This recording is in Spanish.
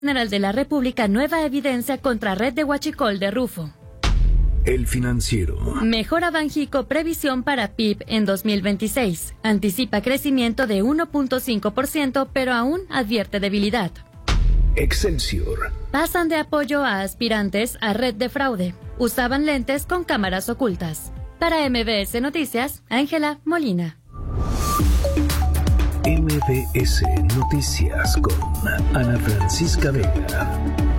General de la República, nueva evidencia contra red de huachicol de Rufo. El Financiero. Mejora Banjico previsión para PIB en 2026. Anticipa crecimiento de 1.5%, pero aún advierte debilidad. Excelsior. Pasan de apoyo a aspirantes a red de fraude. Usaban lentes con cámaras ocultas. Para MBS Noticias, Ángela Molina. MBS Noticias con Ana Francisca Vega.